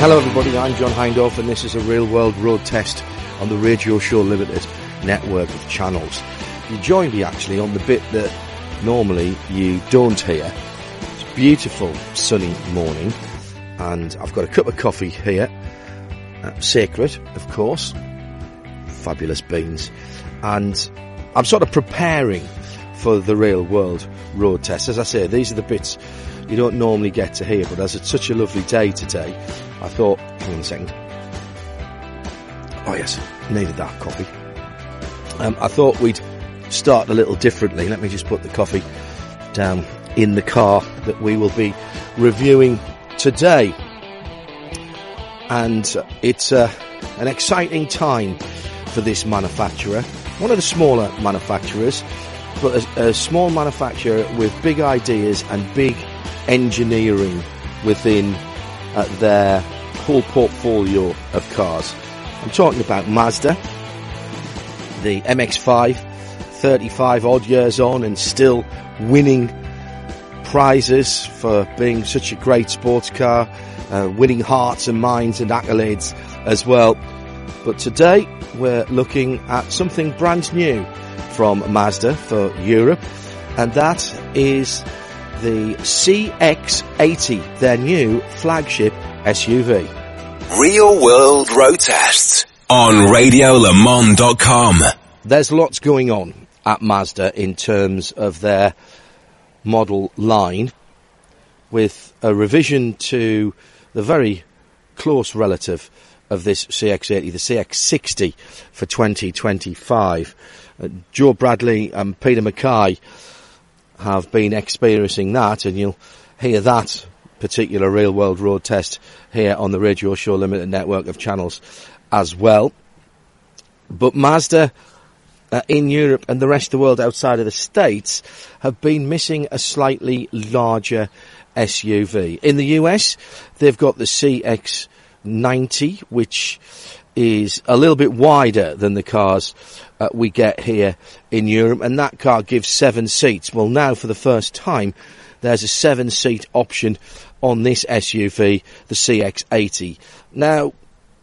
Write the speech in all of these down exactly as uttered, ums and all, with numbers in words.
Hello everybody, I'm John Hindhaugh and this is a real world road test on the Radio Show Limited network of channels. You join me actually on the bit that normally you don't hear. It's a beautiful sunny morning and I've got a cup of coffee here, uh, Sacred of course, fabulous beans, and I'm sort of preparing for the real world road test. As I say, these are the bits you don't normally get to hear, but as it's such a lovely day today, I thought, hang on a second. Oh yes, needed that coffee. Um, I thought we'd start a little differently. Let me just put the coffee down in the car that we will be reviewing today. And it's uh, an exciting time for this manufacturer. One of the smaller manufacturers, but a, a small manufacturer with big ideas and big engineering within uh, their whole portfolio of cars. I'm talking about Mazda, the M X five, thirty-five odd years on and still winning prizes for being such a great sports car, uh, winning hearts and minds and accolades as well. But today we're looking at something brand new from Mazda for Europe, and that is the C X eighty, their new flagship S U V. Real World Road Tests on radio le mans dot com. There's lots going on at Mazda in terms of their model line, with a revision to the very close relative of this C X eighty, the C X sixty for twenty twenty-five. Uh, Joe Bradley and Peter Mackay have been experiencing that, and you'll hear that particular real world road test here on the Radio Show Limited network of channels as well. But Mazda uh, in Europe and the rest of the world outside of the States have been missing a slightly larger S U V. In the U S, they've got the C X ninety, which is a little bit wider than the cars uh, we get here in Europe, and that car gives seven seats. Well, now for the first time, there's a seven-seat option on this S U V, the C X eighty. Now,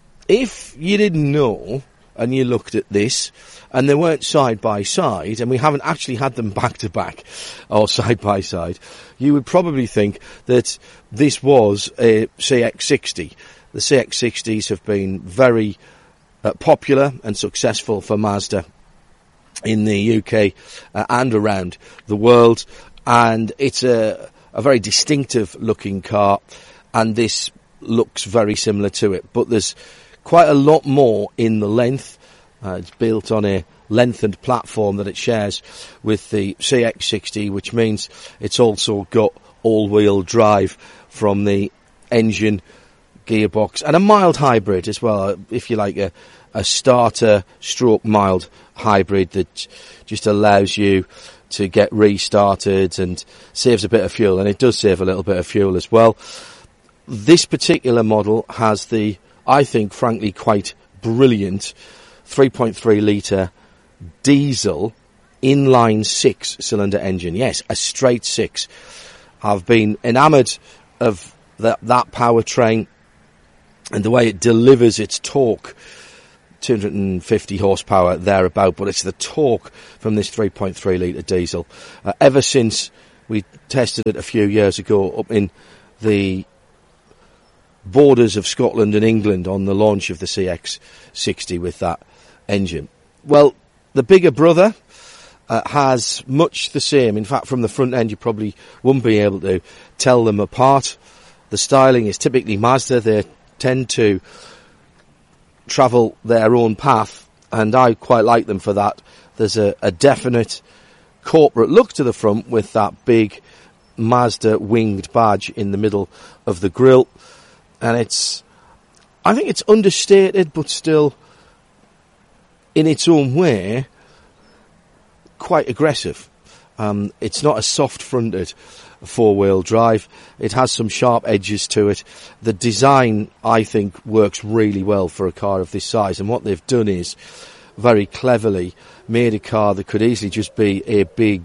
if you didn't know and you looked at this and they weren't side by side, and we haven't actually had them back to back or side by side, you would probably think that this was a C X sixty. The C X sixties have been very uh, popular and successful for Mazda in the U K uh, and around the world, and it's a, a very distinctive looking car, and this looks very similar to it, but there's quite a lot more in the length. Uh, it's built on a lengthened platform that it shares with the C X sixty, which means it's also got all-wheel drive from the engine, gearbox, and a mild hybrid as well, if you like, a, a starter stroke mild hybrid that just allows you to get restarted and saves a bit of fuel, and it does save a little bit of fuel as well. This particular model has the, I think, frankly, quite brilliant three point three litre diesel inline six cylinder engine. Yes, a straight six. I've been enamoured of that, that powertrain and the way it delivers its torque. two hundred fifty horsepower thereabout, but it's the torque from this three point three litre diesel. Uh, ever since we tested it a few years ago up in the borders of Scotland and England on the launch of the C X sixty with that engine. Well, the bigger brother uh, has much the same. In fact, from the front end you probably wouldn't be able to tell them apart. The styling is typically Mazda. They tend to travel their own path, and I quite like them for that. There's a, a definite corporate look to the front with that big Mazda winged badge in the middle of the grille, and it's, I think it's understated but still in its own way quite aggressive. Um, it's not a soft-fronted four-wheel drive. It has some sharp edges to it. The design, I think, works really well for a car of this size, and what they've done is very cleverly made a car that could easily just be a big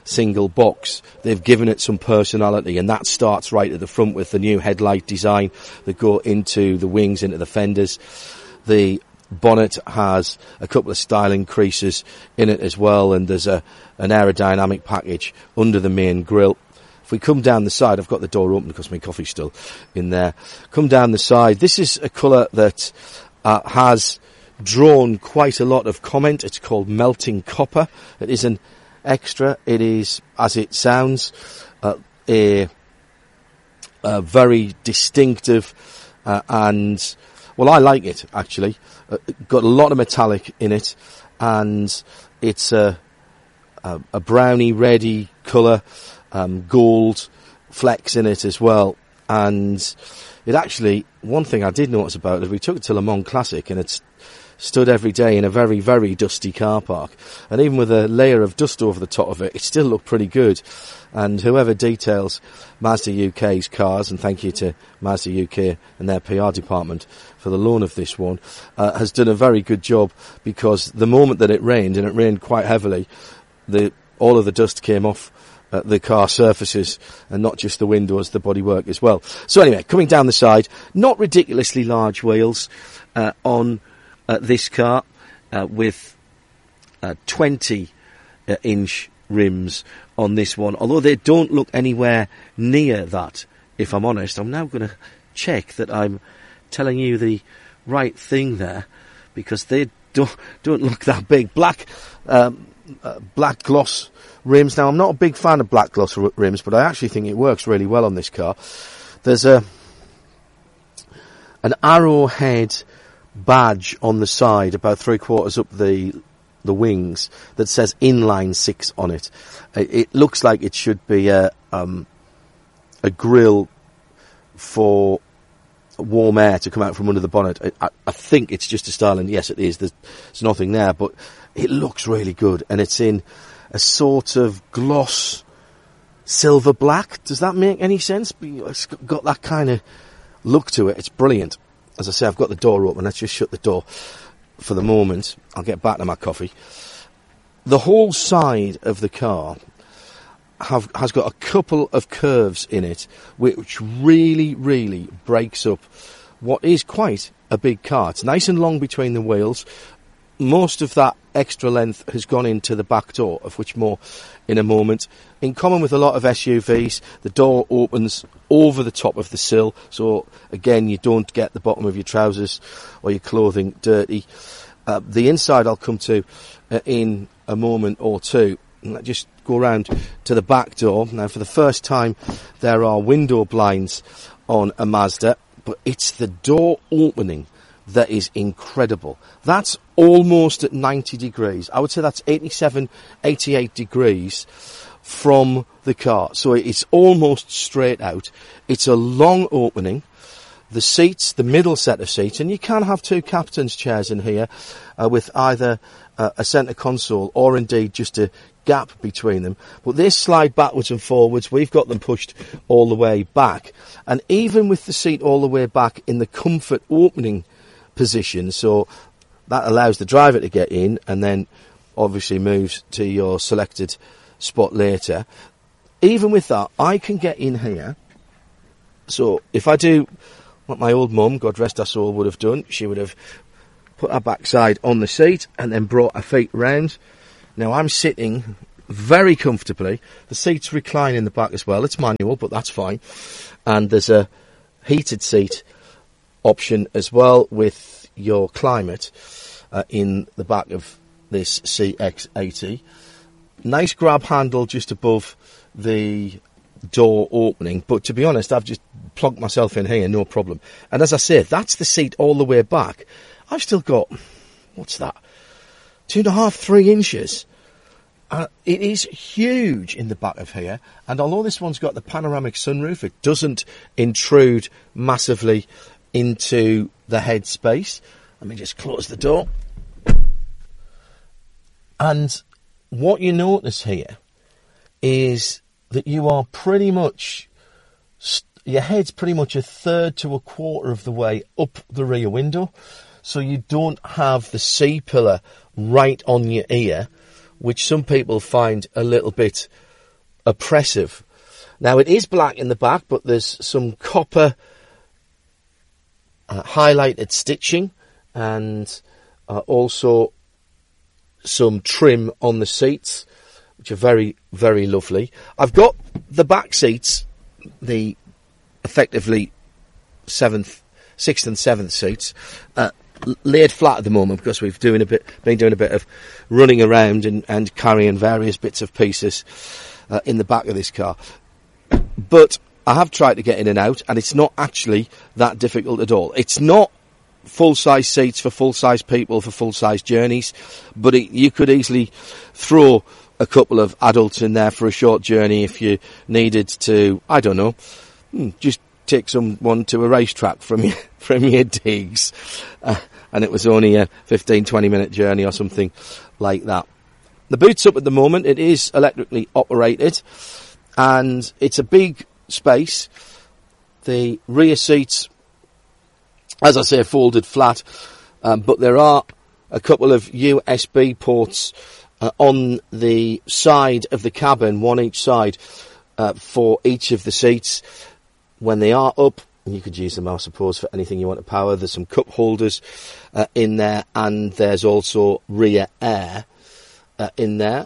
single box. They've given it some personality, and that starts right at the front with the new headlight design that go into the wings, into the fenders. The bonnet has a couple of styling creases in it as well, and there's a an aerodynamic package under the main grille. If we come down the side, I've got the door open because my coffee's still in there. Come down the side. This is a colour that uh, has drawn quite a lot of comment. It's called Melting Copper. It is an extra. It is, as it sounds, uh, a, a very distinctive uh, and, well, I like it, actually. Uh, got a lot of metallic in it, and it's a, a, a browny, reddy colour, um, gold flecks in it as well. And it actually, one thing I did notice about it, we took it to Le Mans Classic, and it's stood every day in a very, very dusty car park. And even with a layer of dust over the top of it, it still looked pretty good. And whoever details Mazda U K's cars, and thank you to Mazda U K and their P R department for the loan of this one, uh, has done a very good job, because the moment that it rained, and it rained quite heavily, the all of the dust came off uh, the car surfaces, and not just the windows, the bodywork as well. So anyway, coming down the side, not ridiculously large wheels uh, on Uh, this car, uh, with uh, twenty uh, inch rims on this one, although they don't look anywhere near that, if I'm honest. I'm now going to check that I'm telling you the right thing there, because they don't don't look that big. Black um, uh, black gloss rims. Now, I'm not a big fan of black gloss r- rims, but I actually think it works really well on this car. There's a an arrowhead badge on the side, about three quarters up the the wings, that says inline six on it. It, it looks like it should be a um, a grill for warm air to come out from under the bonnet. I, I think it's just a styling. Yes, it is. There's, there's nothing there, but it looks really good, and it's in a sort of gloss silver black. Does that make any sense? It's got that kind of look to it. It's brilliant. As I say, I've got the door open. Let's just shut the door for the moment. I'll get back to my coffee. The whole side of the car have, has got a couple of curves in it, which really, really breaks up what is quite a big car. It's nice and long between the wheels. Most of that extra length has gone into the back door, of which more in a moment. In common with a lot of S U Vs, the door opens over the top of the sill, so again, you don't get the bottom of your trousers or your clothing dirty. Uh, the inside I'll come to uh, in a moment or two. Let's just go around to the back door. Now, for the first time, there are window blinds on a Mazda, but it's the door opening that is incredible. That's almost at ninety degrees. I would say that's eighty-seven, eighty-eight degrees from the car. So it's almost straight out. It's a long opening. The seats, the middle set of seats, and you can have two captain's chairs in here uh, with either uh, a centre console or indeed just a gap between them. But they slide backwards and forwards. We've got them pushed all the way back. And even with the seat all the way back in the comfort opening position, so that allows the driver to get in and then obviously moves to your selected spot later. Even with that, I can get in here. So if I do what my old mum, God rest her soul, would have done, she would have put her backside on the seat and then brought her feet round. Now I'm sitting very comfortably. The seats recline in the back as well. It's manual, but that's fine. And there's a heated seat option as well with your climate uh, in the back of this C X eighty. Nice grab handle just above the door opening, but to be honest, I've just plugged myself in here, no problem. And as I say, that's the seat all the way back. I've still got, what's that, two and a half, three inches. Uh, it is huge in the back of here, and although this one's got the panoramic sunroof, it doesn't intrude massively into the head space. Let me just close the door. And what you notice here is that you are pretty much, your head's pretty much a third to a quarter of the way up the rear window. So you don't have the C-pillar right on your ear, which some people find a little bit oppressive. Now, it is black in the back, but there's some copper uh, highlighted stitching and uh, also some trim on the seats, which are very, very lovely. I've got the back seats, the effectively seventh, sixth and seventh seats, uh, laid flat at the moment because we've doing a bit, been doing a bit of running around and, and carrying various bits of pieces uh, in the back of this car. But I have tried to get in and out, and it's not actually that difficult at all. It's not full-size seats for full-size people for full-size journeys, but it, you could easily throw a couple of adults in there for a short journey if you needed to, I don't know, just take someone to a racetrack from your, from your digs, uh, and it was only a fifteen, twenty minute journey or something like that. The boot's up at the moment. It is electrically operated, and it's a big space. The rear seats, as I say, folded flat, um, but there are a couple of U S B ports uh, on the side of the cabin, one each side, uh, for each of the seats. When they are up, and you could use them, I suppose, for anything you want to power. There's some cup holders uh, in there, and there's also rear air uh, in there.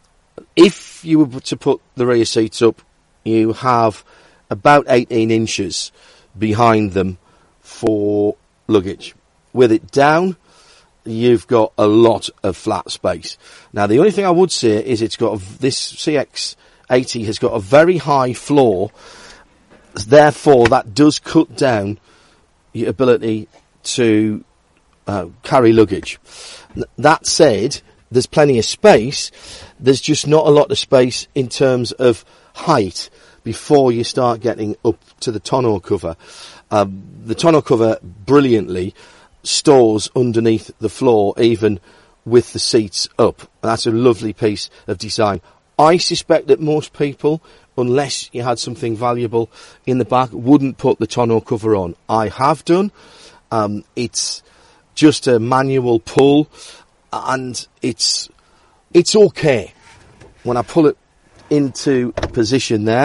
If you were to put the rear seats up, you have about eighteen inches behind them for luggage. With it down, you've got a lot of flat space. Now, the only thing I would say is it's got a, this C X eighty has got a very high floor. Therefore, that does cut down your ability to uh, carry luggage. That said, there's plenty of space. There's just not a lot of space in terms of height before you start getting up to the tonneau cover. Um, the tonneau cover brilliantly stores underneath the floor, even with the seats up. That's a lovely piece of design. I suspect that most people, unless you had something valuable in the back, wouldn't put the tonneau cover on. I have done. Um, it's just a manual pull, and it's it's okay. When I pull it into position there,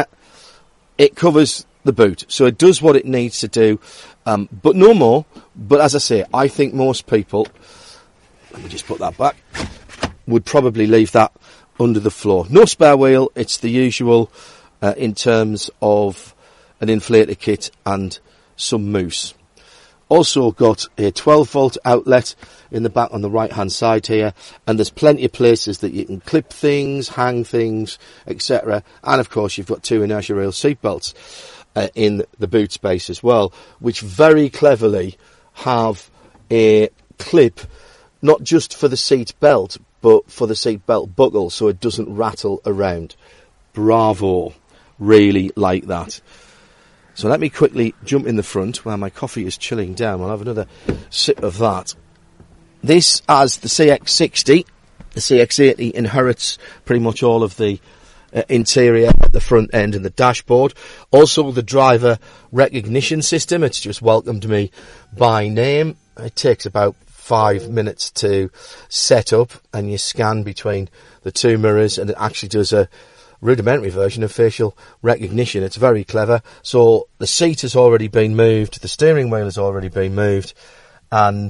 it covers the boot, so it does what it needs to do, um, but no more. But as I say, I think most people, let me just put that back, would probably leave that under the floor. No spare wheel, it's the usual uh, in terms of an inflator kit and some mousse. Also got a twelve volt outlet in the back on the right hand side here, and there's plenty of places that you can clip things, hang things, et cetera. And of course you've got two inertia rail seat belts uh, in the boot space as well, which very cleverly have a clip not just for the seat belt, but for the seat belt buckle, so it doesn't rattle around. Bravo. Really like that. So let me quickly jump in the front while my coffee is chilling down. I'll have another sip of that. This, as the C X sixty, the C X eighty inherits pretty much all of the uh, interior at the front end and the dashboard. Also the driver recognition system. It's just welcomed me by name. It takes about five minutes to set up, and you scan between the two mirrors, and it actually does a rudimentary version of facial recognition. It's very clever. So the seat has already been moved, the steering wheel has already been moved, and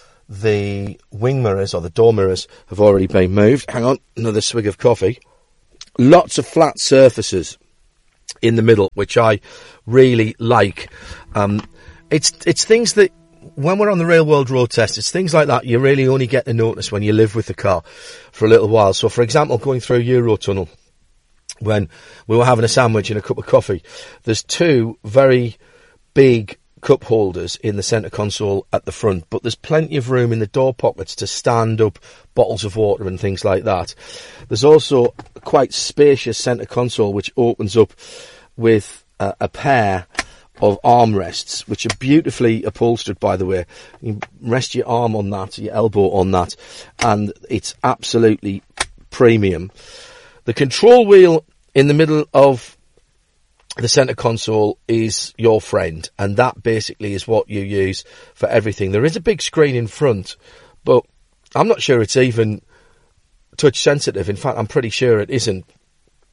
the wing mirrors, or the door mirrors, have already been moved. Hang on, another swig of coffee. Lots of flat surfaces in the middle, which I really like. Um, it's it's things that, when we're on the real world road test, it's things like that you really only get to notice when you live with the car for a little while. So, for example, going through Eurotunnel, when we were having a sandwich and a cup of coffee, there's two very big cup holders in the centre console at the front, but there's plenty of room in the door pockets to stand up bottles of water and things like that. There's also a quite spacious centre console which opens up with uh, a pair of armrests, which are beautifully upholstered, by the way. You rest your arm on that, your elbow on that, and it's absolutely premium. The control wheel in the middle of the centre console is your friend, and that basically is what you use for everything. There is a big screen in front, but I'm not sure it's even touch sensitive. In fact, I'm pretty sure it isn't.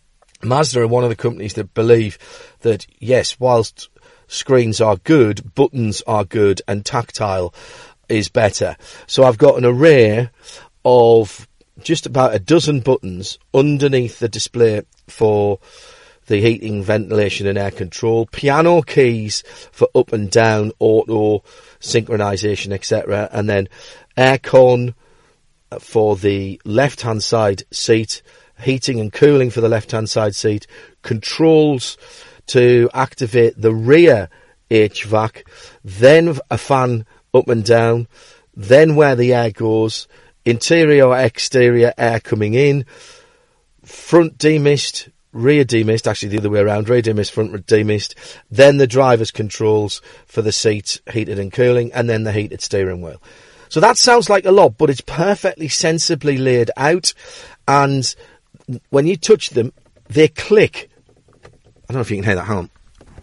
Mazda are one of the companies that believe that, yes, whilst screens are good, buttons are good, and tactile is better. So I've got an array of just about a dozen buttons underneath the display for the heating, ventilation and air control, piano keys for up and down, auto, synchronization, et cetera, and then aircon for the left-hand side seat, heating and cooling for the left-hand side seat, controls to activate the rear H V A C, then a fan up and down, then where the air goes, interior or exterior air coming in, front demist, rear demist, actually the other way around, rear demist, front demist, then the driver's controls for the seats, heated and cooling, and then the heated steering wheel. So that sounds like a lot, but it's perfectly sensibly laid out, and when you touch them, they click. I don't know if you can hear that, hang on.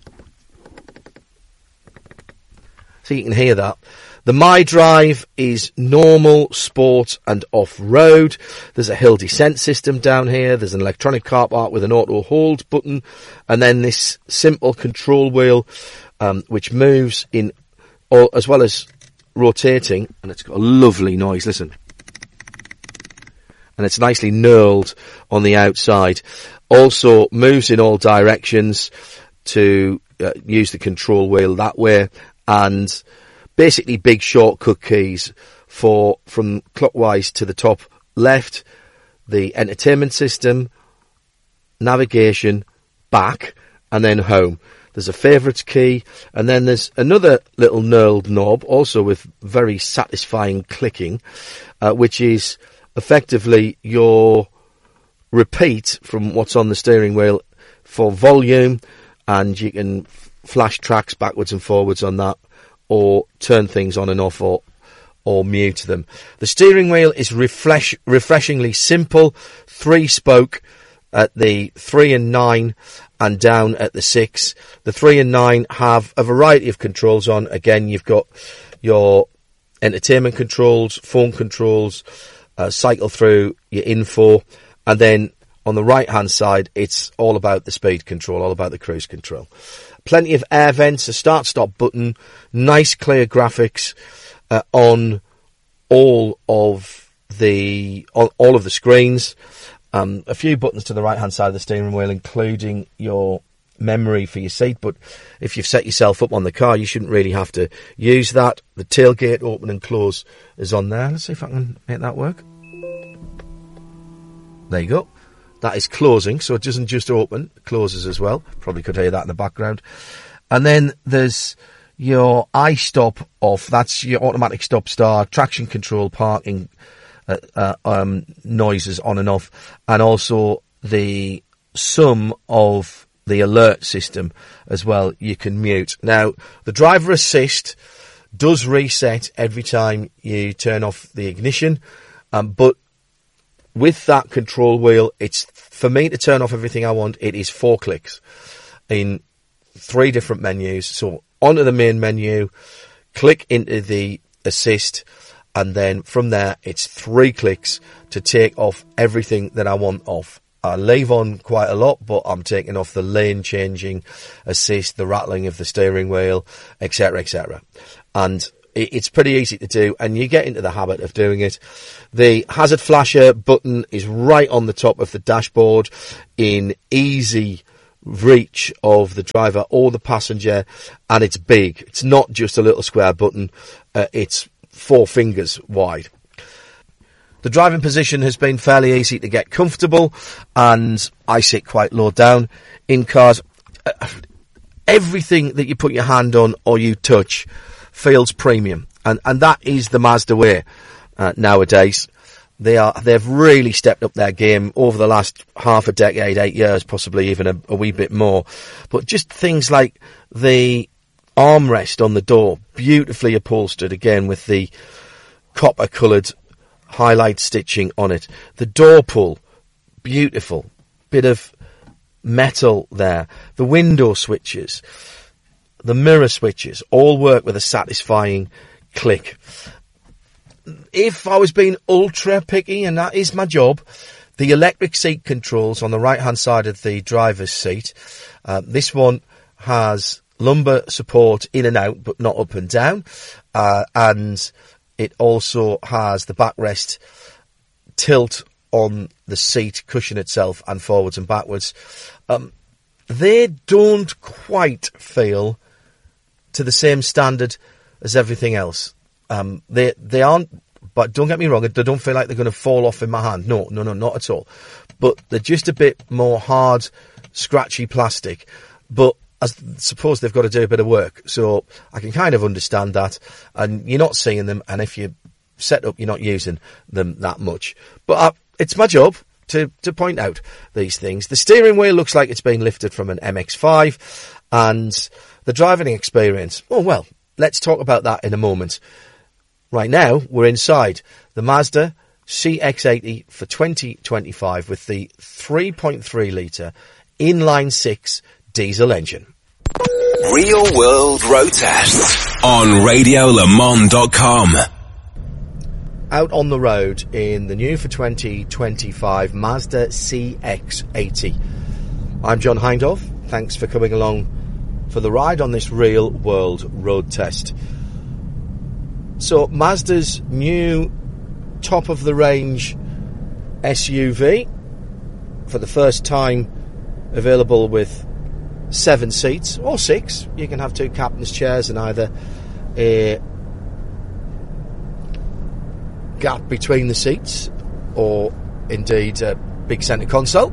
So you can hear that. The MyDrive is normal, sport and off-road. There's a hill descent system down here. There's an electronic car park with an auto hold button. And then this simple control wheel, um, which moves in, or, as well as rotating. And it's got a lovely noise, listen. And it's nicely knurled on the outside. Also moves in all directions to uh, use the control wheel that way. And basically big shortcut keys for from clockwise to the top left, the entertainment system, navigation, back, and then home. There's a favourites key, and then there's another little knurled knob, also with very satisfying clicking, uh, which is effectively your repeat from what's on the steering wheel for volume, and you can flash tracks backwards and forwards on that, or turn things on and off, or or mute them. The steering wheel is refresh, refreshingly simple, three-spoke at the three and nine, and down at the six. The three and nine have a variety of controls on. Again, you've got your entertainment controls, phone controls, uh, cycle through your info, and then on the right-hand side, it's all about the speed control, all about the cruise control. Plenty of air vents, a start-stop button, nice clear graphics uh, on all of the on all of the screens. Um, a few buttons to the right-hand side of the steering wheel, including your memory for your seat. But if you've set yourself up on the car, you shouldn't really have to use that. The tailgate open and close is on there. Let's see if I can make that work. There you go. That is closing, so it doesn't just open, it closes as well. Probably could hear that in the background. And then there's your iStop off. That's your automatic stop-start, traction control, parking uh, uh, um, noises on and off. And also the sum of the alert system as well, you can mute. Now, the driver assist does reset every time you turn off the ignition, um, but with that control wheel, it's for me to turn off everything I want. It is four clicks in three different menus. So onto the main menu, click into the assist, and then from there, it's three clicks to take off everything that I want off. I leave on quite a lot, but I'm taking off the lane changing assist, the rattling of the steering wheel, et cetera, et cetera. And it's pretty easy to do, and you get into the habit of doing it. The hazard flasher button is right on the top of the dashboard in easy reach of the driver or the passenger, and it's big. It's not just a little square button, uh, it's four fingers wide. The driving position has been fairly easy to get comfortable, and I sit quite low down in cars. Uh, everything that you put your hand on or you touch feels premium, and and that is the Mazda way uh, nowadays. They are they've really stepped up their game over the last half a decade, eight years, possibly even a, a wee bit more. But just things like the armrest on the door, beautifully upholstered again with the copper coloured highlight stitching on it. The door pull, beautiful, bit of metal there. The window switches, the mirror switches, all work with a satisfying click. If I was being ultra picky, and that is my job, the electric seat controls on the right-hand side of the driver's seat. Uh, this one has lumbar support in and out, but not up and down. Uh, and it also has the backrest tilt on the seat cushion itself and forwards and backwards. Um, they don't quite feel to the same standard as everything else. Um, they they aren't, but don't get me wrong, they don't feel like they're going to fall off in my hand. No, no, no, not at all. But they're just a bit more hard, scratchy plastic. But I suppose they've got to do a bit of work, so I can kind of understand that. And you're not seeing them, and if you set up, you're not using them that much. But I, it's my job to, to point out these things. The steering wheel looks like it's been lifted from an M X five, and the driving experience, oh well, let's talk about that in a moment. Right now, we're inside the Mazda C X eighty for twenty twenty-five with the three point three litre inline six diesel engine. Real World Road Tests on radio le mans dot com. Out on the road in the new for twenty twenty-five Mazda C X eighty. I'm John Hindhaugh. Thanks for coming along for the ride on this Real World Road Test. So Mazda's new top-of-the-range S U V, for the first time available with seven seats, or six. You can have two captain's chairs and either a gap between the seats or indeed a big centre console.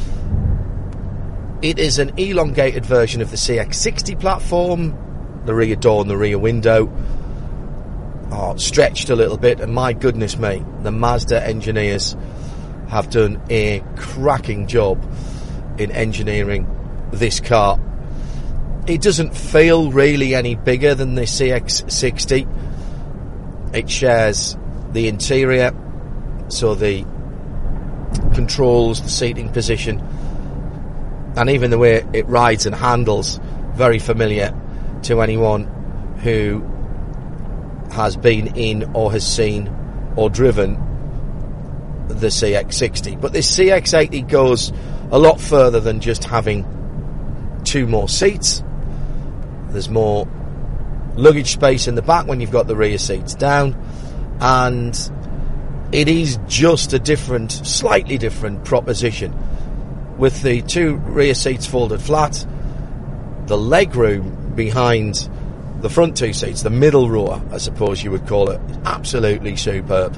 It is an elongated version of the C X sixty platform. The rear door and the rear window are stretched a little bit, and my goodness me, the Mazda engineers have done a cracking job in engineering this car. It doesn't feel really any bigger than the C X sixty. It shares the interior, so the controls, the seating position, and even the way it rides and handles, very familiar to anyone who has been in or has seen or driven the C X sixty. But this C X eighty goes a lot further than just having two more seats. There's more luggage space in the back when you've got the rear seats down, and it is just a different, slightly different proposition. With the two rear seats folded flat, the legroom behind the front two seats, the middle row, I suppose you would call it, absolutely superb.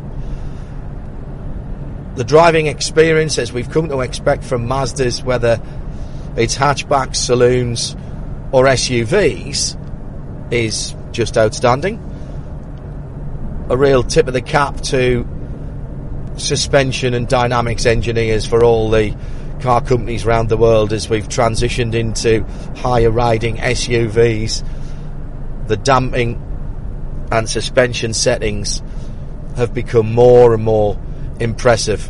The driving experience, as we've come to expect from Mazdas, whether it's hatchbacks, saloons, or S U Vs, is just outstanding. A real tip of the cap to suspension and dynamics engineers for all the car companies around the world as we've transitioned into higher riding S U Vs. The damping and suspension settings have become more and more impressive.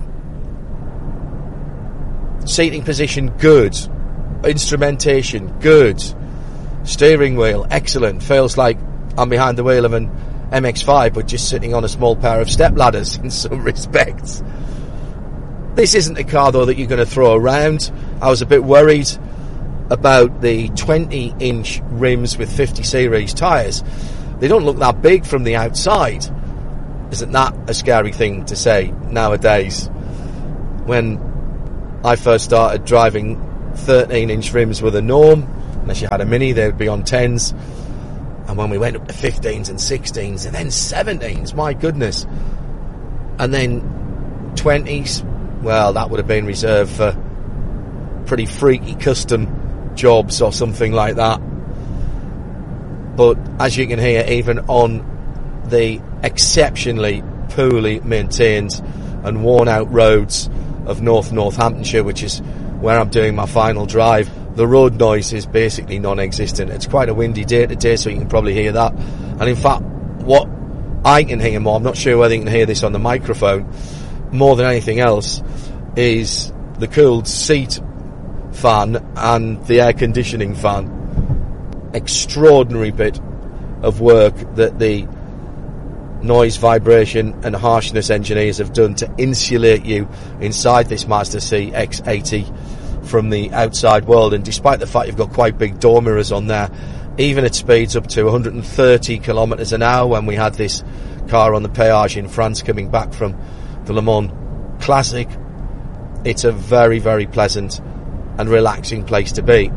Seating position, good. Instrumentation, good. Steering wheel, excellent. Feels like I'm behind the wheel of an M X five, but just sitting on a small pair of step ladders in some respects. This isn't a car, though, that you're going to throw around. I was a bit worried about the twenty inch rims with fifty series tyres. They don't look that big from the outside. Isn't that a scary thing to say nowadays? When I first started driving, thirteen inch rims were the norm. Unless you had a Mini, they would be on tens. And when we went up to fifteens and sixteens and then seventeens, my goodness. And then twenties, well, that would have been reserved for pretty freaky custom jobs or something like that. But as you can hear, even on the exceptionally poorly maintained and worn out roads of North Northamptonshire, which is where I'm doing my final drive, the road noise is basically non-existent. It's quite a windy day today, so you can probably hear that. And in fact, what I can hear more, I'm not sure whether you can hear this on the microphone, more than anything else, is the cooled seat fan and the air conditioning fan. Extraordinary bit of work that the noise, vibration and harshness engineers have done to insulate you inside this Mazda C X eighty from the outside world. And despite the fact you've got quite big door mirrors on there, even at speeds up to one hundred thirty kilometres an hour, when we had this car on the péage in France coming back from the Le Mans Classic, it's a very, very pleasant and relaxing place to be.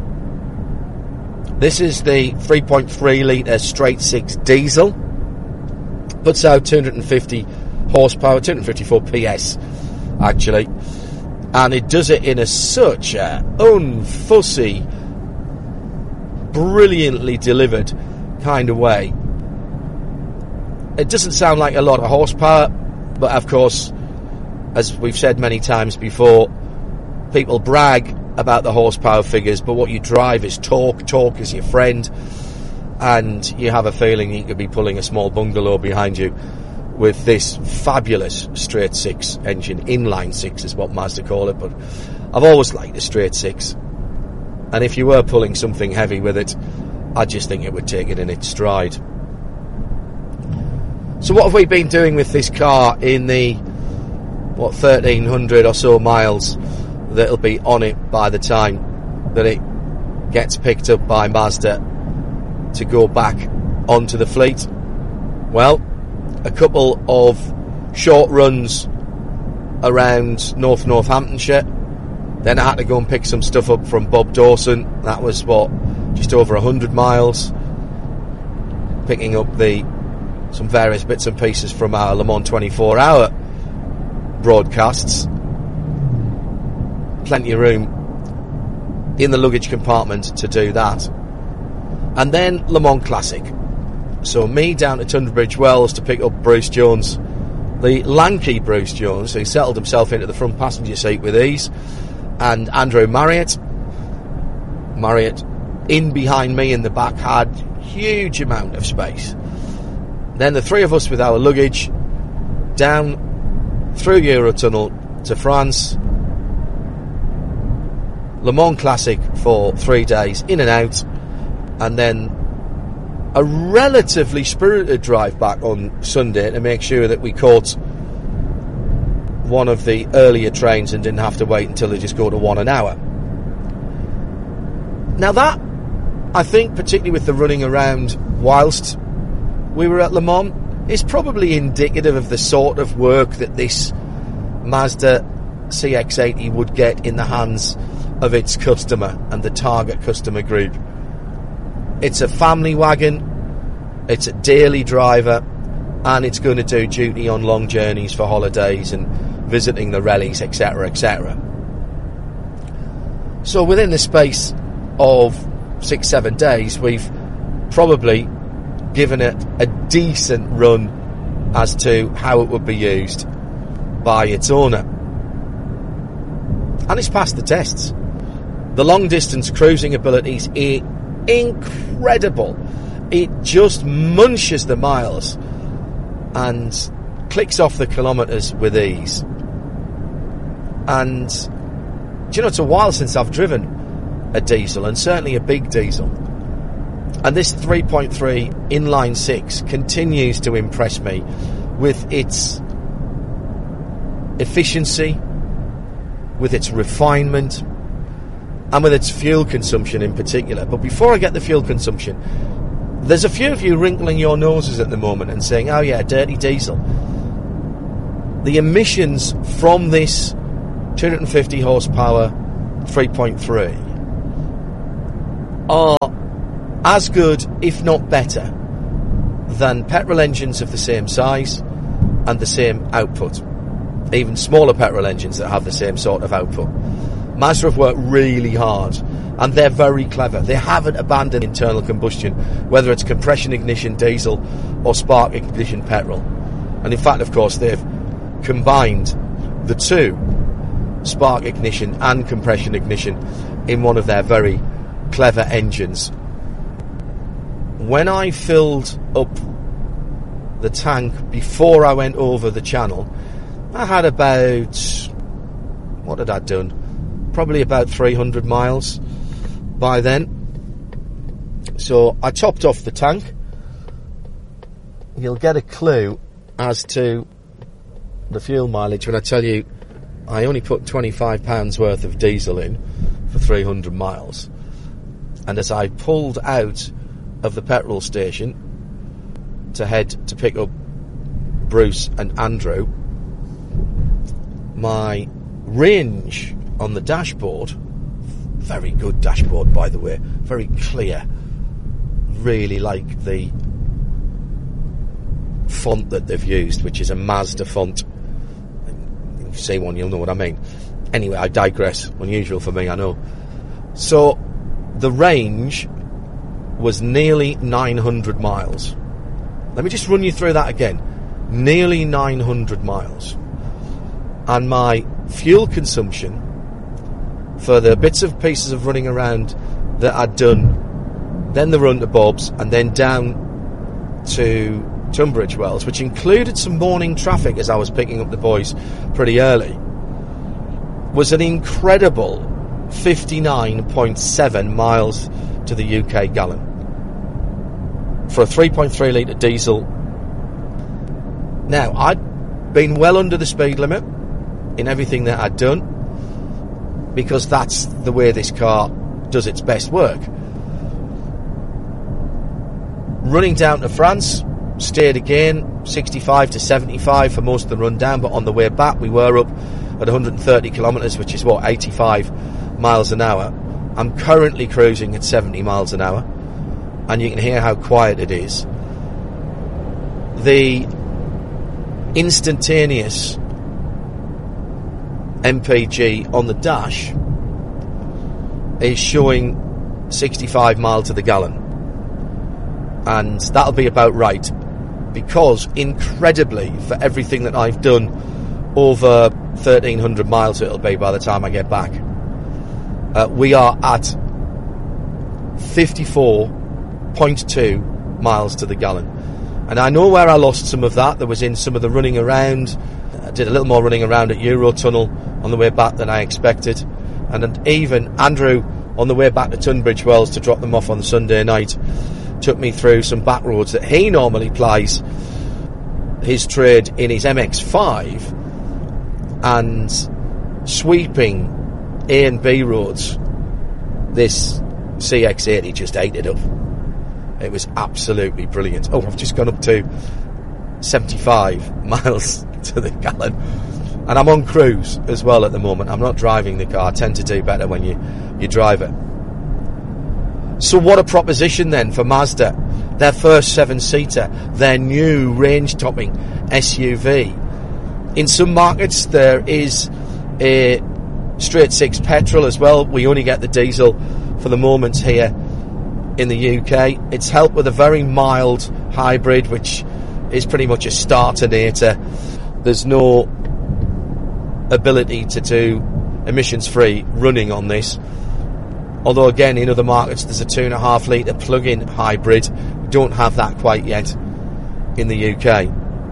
This is the three point three litre straight six diesel, puts out two hundred fifty horsepower, two hundred fifty-four P S actually, and it does it in a such a unfussy, brilliantly delivered kind of way. It doesn't sound like a lot of horsepower, but of course, as we've said many times before, people brag about the horsepower figures, but what you drive is torque. Torque is your friend, and you have a feeling you could be pulling a small bungalow behind you with this fabulous straight six engine. Inline six is what Mazda call it, but I've always liked the straight six, and if you were pulling something heavy with it, I just think it would take it in its stride. So what have we been doing with this car in the, what, thirteen hundred or so miles that'll be on it by the time that it gets picked up by Mazda to go back onto the fleet? Well, a couple of short runs around North Northamptonshire. Then I had to go and pick some stuff up from Bob Dawson. That was, what, just over one hundred miles. Picking up the some various bits and pieces from our Le Mans twenty-four hour broadcasts. Plenty of room in the luggage compartment to do that. And then Le Mans Classic. So me down to Tunbridge Wells to pick up Bruce Jones, the lanky Bruce Jones, who settled himself into the front passenger seat with ease, and Andrew Marriott. Marriott in behind me in the back had huge amount of space. Then the three of us with our luggage down through Eurotunnel to France. Le Mans Classic for three days, in and out, and then a relatively spirited drive back on Sunday to make sure that we caught one of the earlier trains and didn't have to wait until they just go to one an hour. Now that, I think, particularly with the running around whilst we were at Le Mans, is probably indicative of the sort of work that this Mazda C X eighty would get in the hands of its customer and the target customer group. It's a family wagon, it's a daily driver, and it's going to do duty on long journeys for holidays and visiting the rallies, etc, et cetera. So within the space of six, seven days, we've probably given it a decent run as to how it would be used by its owner. And it's passed the tests. The long distance cruising abilities are incredible. It just munches the miles and clicks off the kilometres with ease. And do you know, it's a while since I've driven a diesel, and certainly a big diesel. And this three point three inline six continues to impress me with its efficiency, with its refinement, and with its fuel consumption in particular. But before I get the fuel consumption, there's a few of you wrinkling your noses at the moment and saying, oh yeah, dirty diesel. The emissions from this two hundred fifty horsepower three point three are as good, if not better, than petrol engines of the same size and the same output. Even smaller petrol engines that have the same sort of output. Mazda have worked really hard, and they're very clever. They haven't abandoned internal combustion, whether it's compression ignition diesel or spark ignition petrol. And in fact, of course, they've combined the two, spark ignition and compression ignition, in one of their very clever engines. When I filled up the tank before I went over the channel, I had about, what had I done? Probably about three hundred miles by then. So I topped off the tank, you'll get a clue as to the fuel mileage when I tell you I only put twenty-five pounds worth of diesel in for three hundred miles. And as I pulled out of the petrol station to head to pick up Bruce and Andrew, my range on the dashboard, very good dashboard by the way, very clear, really like the font that they've used, which is a Mazda font. If you see one, you'll know what I mean. Anyway, I digress. Unusual for me, I know. So the range was nearly nine hundred miles. Let me just run you through that again. Nearly nine hundred miles. And my fuel consumption for the bits of pieces of running around that I'd done, then the run to Bob's, and then down to Tunbridge Wells, which included some morning traffic as I was picking up the boys pretty early, was an incredible fifty-nine point seven miles to the U K gallon for a three point three litre diesel. Now, I'd been well under the speed limit in everything that I'd done, because that's the way this car does its best work. Running down to France, stayed again sixty-five to seventy-five for most of the run down, but on the way back we were up at one hundred thirty kilometres, which is what, eighty-five miles an hour. I'm currently cruising at seventy miles an hour, and you can hear how quiet it is. The instantaneous M P G on the dash is showing sixty-five miles to the gallon, and that'll be about right, because incredibly, for everything that I've done, over thirteen hundred miles it'll be by the time I get back, uh, we are at fifty-four point two miles to the gallon. And I know where I lost some of that. There was in some of the running around. I did a little more running around at Eurotunnel on the way back than I expected. And then even Andrew, on the way back to Tunbridge Wells to drop them off on the Sunday night, took me through some back roads that he normally plies his trade in his M X five, and sweeping A and B roads, this C X eighty just ate it up. It was absolutely brilliant. Oh, I've just gone up to seventy-five miles to the gallon, and I'm on cruise as well at the moment. I'm not driving the car. I tend to do better when you, you drive it. So what a proposition then for Mazda. Their first seven-seater, their new range-topping S U V. In some markets there is a straight six petrol as well. We only get the diesel for the moment here in the U K. It's helped with a very mild hybrid, which is pretty much a starternator. There's no ability to do emissions-free running on this. Although again, in other markets there's a two and a half litre plug-in hybrid. We don't have that quite yet in the U K.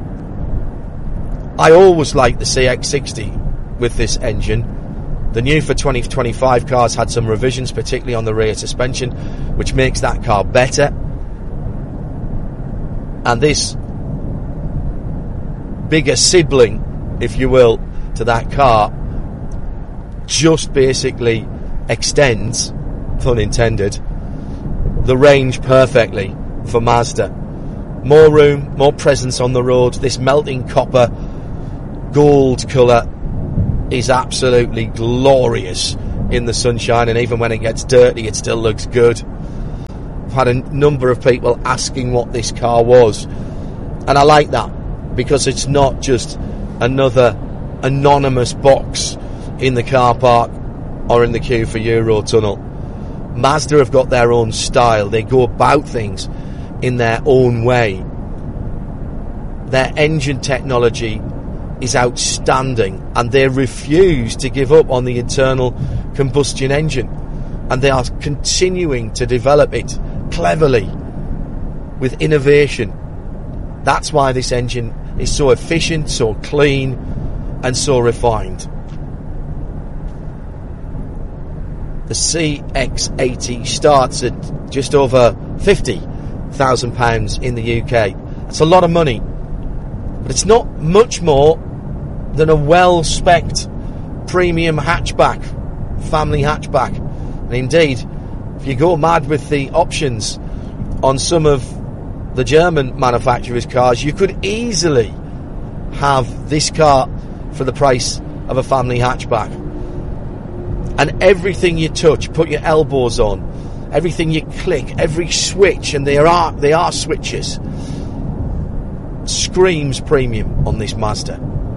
I always liked the C X sixty with this engine. The new for twenty twenty-five cars had some revisions, particularly on the rear suspension, which makes that car better. And this bigger sibling, if you will, to that car just basically extends, pun intended, the range perfectly for Mazda. More room, more presence on the road. This melting copper gold colour is absolutely glorious in the sunshine, and even when it gets dirty it still looks good. I've had a number of people asking what this car was, and I like that, because it's not just another anonymous box in the car park or in the queue for Eurotunnel. Mazda have got their own style. They go about things in their own way. Their engine technology is outstanding, and they refuse to give up on the internal combustion engine, and they are continuing to develop it cleverly with innovation. That's why this engine is so efficient, so clean, and so refined. The C X eighty starts at just over fifty thousand pounds in the U K, It's a lot of money, but it's not much more than a well-spec'd premium hatchback, family hatchback. And indeed, if you go mad with the options on some of the German manufacturers' cars, you could easily have this car for the price of a family hatchback. And everything you touch, put your elbows on, everything you click, every switch, and there are they are switches, screams premium on this Mazda.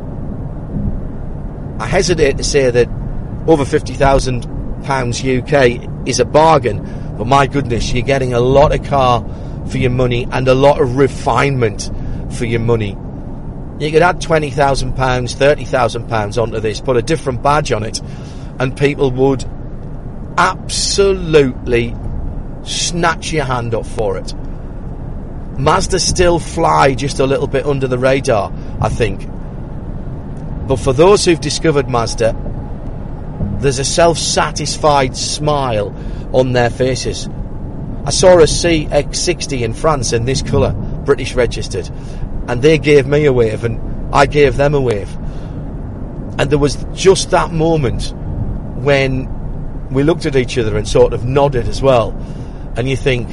I hesitate to say that over fifty thousand pounds U K is a bargain, but my goodness, you're getting a lot of car for your money and a lot of refinement for your money. You could add twenty thousand pounds, thirty thousand pounds onto this, put a different badge on it, and people would absolutely snatch your hand up for it. Mazda still fly just a little bit under the radar, I think. But for those who've discovered Mazda, there's a self-satisfied smile on their faces. I saw a C X sixty in France in this colour, British registered, and they gave me a wave and I gave them a wave. And there was just that moment when we looked at each other and sort of nodded as well. And you think,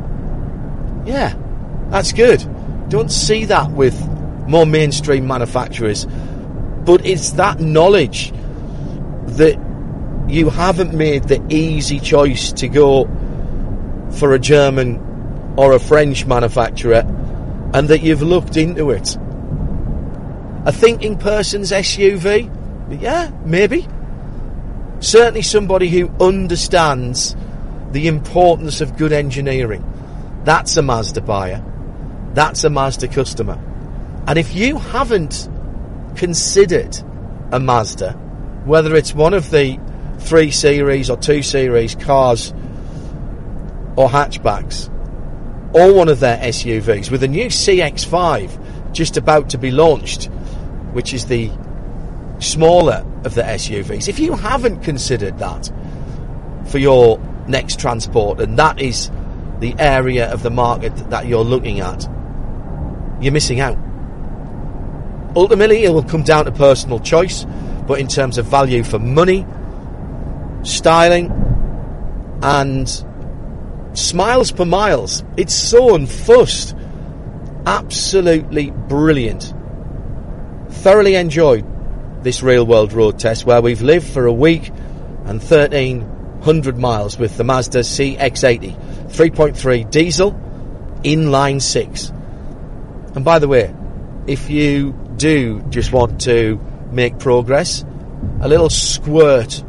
yeah, that's good. Don't see that with more mainstream manufacturers. But it's that knowledge that you haven't made the easy choice to go for a German or a French manufacturer, and that you've looked into it. A thinking person's S U V? Yeah, maybe. Certainly somebody who understands the importance of good engineering. That's a Mazda buyer. That's a Mazda customer. And if you haven't considered a Mazda, whether it's one of the three series or two series cars or hatchbacks, or one of their S U Vs, with a new C X five just about to be launched, which is the smaller of the S U Vs, if you haven't considered that for your next transport, and that is the area of the market that you're looking at, you're missing out. Ultimately, it will come down to personal choice, but in terms of value for money, styling, and smiles per miles, it's so unfussed. Absolutely brilliant. Thoroughly enjoyed this real world road test, where we've lived for a week and thirteen hundred miles with the Mazda C X eighty three point three diesel inline six. And by the way, if you do just want to make progress, a little squirt